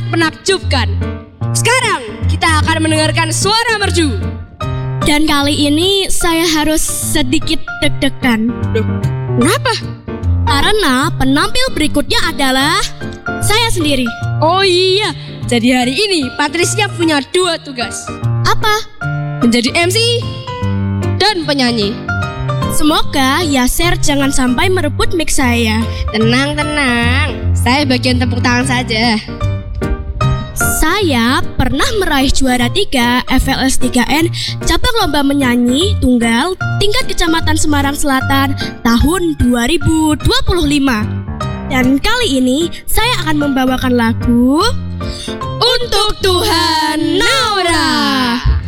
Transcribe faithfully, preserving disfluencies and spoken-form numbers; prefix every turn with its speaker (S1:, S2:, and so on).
S1: menakjubkan. Sekarang kita akan mendengarkan suara merdu.
S2: Dan kali ini saya harus sedikit deg-degan.
S1: Loh, kenapa?
S2: Karena penampil berikutnya adalah saya sendiri.
S1: Oh iya, jadi hari ini Patricia punya dua tugas.
S2: Apa?
S1: Menjadi M C dan penyanyi.
S2: Semoga Yaser jangan sampai merebut mic saya.
S1: Tenang, tenang. Saya bagian tepuk tangan saja.
S2: Saya pernah meraih juara tiga F L S tiga N cabang lomba menyanyi tunggal tingkat Kecamatan Semarang Selatan tahun dua ribu dua puluh lima. Dan kali ini saya akan membawakan lagu
S1: Untuk Tuhan Naura.